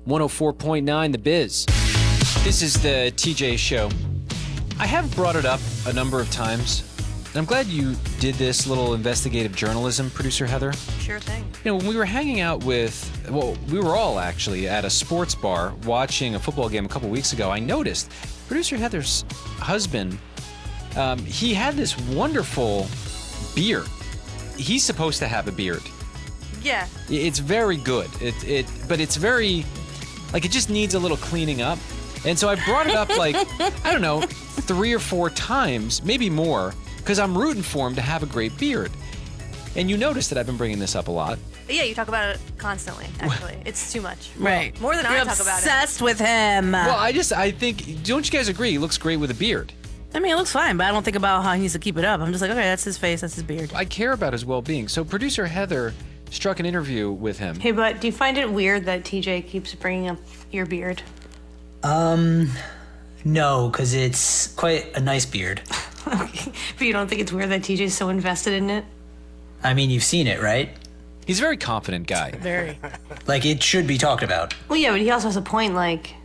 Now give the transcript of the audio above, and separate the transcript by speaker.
Speaker 1: 104.9 The Biz. This is the TJ Show. I have brought it up a number of times, and I'm glad you did this little investigative journalism, producer Heather.
Speaker 2: Sure thing.
Speaker 1: You know, when we were hanging out we were all actually at a sports bar watching a football game a couple weeks ago, I noticed producer Heather's husband, he had this wonderful beard. He's supposed to have a beard.
Speaker 2: Yeah.
Speaker 1: It's very good. But it's very, it just needs a little cleaning up. And so I brought it up I don't know, 3 or 4 times, maybe more, because I'm rooting for him to have a great beard. And you notice that I've been bringing this up a lot.
Speaker 2: Yeah, you talk about it constantly, actually. It's too much.
Speaker 3: Right.
Speaker 2: More than I talk about it.
Speaker 3: Obsessed with him.
Speaker 1: Well, I think, don't you guys agree? He looks great with a beard.
Speaker 3: I mean, it looks fine, but I don't think about how he needs to keep it up. I'm just like, okay, that's his face, that's his beard.
Speaker 1: I care about his well-being. So producer Heather struck an interview with him.
Speaker 4: Hey, but do you find it weird that TJ keeps bringing up your beard?
Speaker 5: No, because it's quite a nice beard.
Speaker 4: Okay. But you don't think it's weird that TJ's so invested in it?
Speaker 5: I mean, you've seen it, right?
Speaker 1: He's a very confident guy.
Speaker 3: Very.
Speaker 5: It should be talked about.
Speaker 4: Well, yeah, but he also has a point,